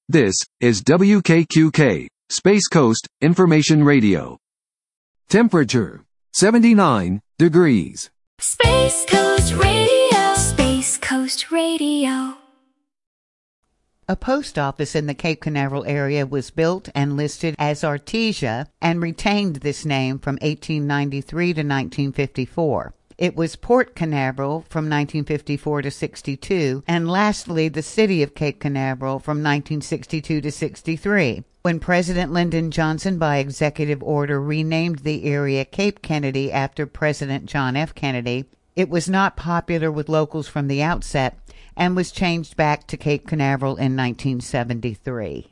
This is WKQK, Space Coast Information Radio. Temperature, 79 degrees. Space Coast Radio. Space Coast Radio. A post office in the Cape Canaveral area was built and listed as Artesia and retained this name from 1893 to 1954. It was Port Canaveral from 1954 to 62, and lastly, the city of Cape Canaveral from 1962 to 63. When President Lyndon Johnson, by executive order, renamed the area Cape Kennedy after President John F. Kennedy, it was not popular with locals from the outset and was changed back to Cape Canaveral in 1973.